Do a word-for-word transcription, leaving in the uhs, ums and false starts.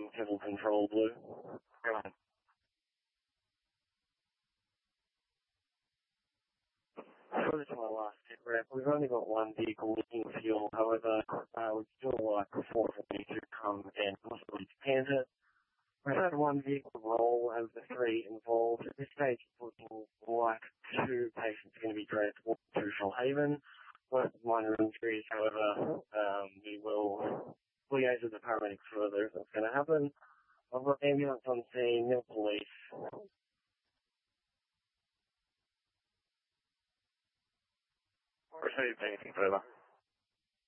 um, Civil Control Blue. Go on. So this is my last tip rep. We've only got one vehicle leaking fuel. However, uh, we'd still like four of them to come and possibly expand it. We've had one vehicle roll over the three involved. At this stage, it's looking like two patients are going to be dragged to Shoalhaven. One of minor injuries, however, um, we will liaise with the paramedics further if that's going to happen. I've got ambulance on scene, no police. Received, anything further?